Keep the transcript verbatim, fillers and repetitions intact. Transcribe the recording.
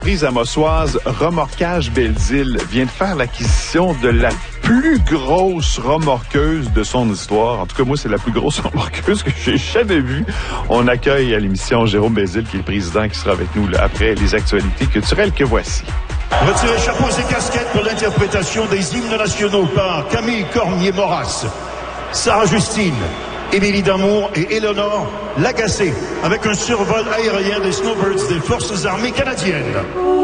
L'entreprise amossoise Remorquage Belzile vient de faire l'acquisition de la plus grosse remorqueuse de son histoire. En tout cas, moi, c'est la plus grosse remorqueuse que j'ai jamais vue. On accueille à l'émission Jérôme Belzile, qui est le président, qui sera avec nous là, après les actualités culturelles que voici. Retirez chapeaux et casquettes pour l'interprétation des hymnes nationaux par Camille Cormier-Moras, Sarah Justine, Émilie Damour et Éléonore Lagacé, avec un survol aérien des Snowbirds des Forces armées canadiennes.